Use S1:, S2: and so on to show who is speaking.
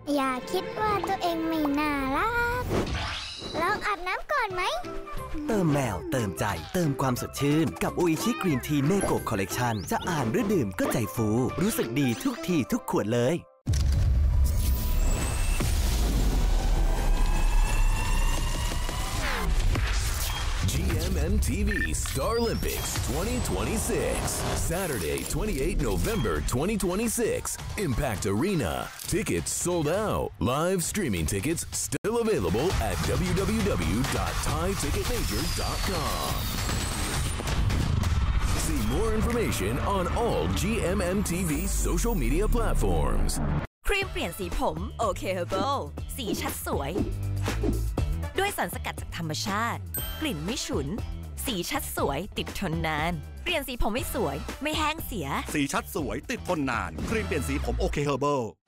S1: อย่าคิดว่าตัวเองไม่น่ารักลองอาบน้ำก่อนไหม
S2: เติมแมวเติมใจเติมความสดชื่นกับโออิชิกรีนทีเนโกะคอลเลกชันจะอ่านหรือดื่มก็ใจฟูรู้สึกดีทุกทีทุกขวดเลย
S3: GMMTV Starlympics 2026 Saturday 28 November 2026 Impact Arena Tickets sold out Live streaming tickets still available at www.thaiticketmajor.com See more information on all GMMTV social media platforms
S4: ครีมเปลี่ยนสีผม OK Herbal สีชัดสวยด้วยสารสกัดจากธรรมชาติกลิ่นไม่ฉุนสีชัดสวยติดทนนานเปลี่ยนสีผมไม่สวยไม่แห้งเสีย
S5: สีชัดสวยติดทนนานครีมเปลี่ยนสีผม OK Herbal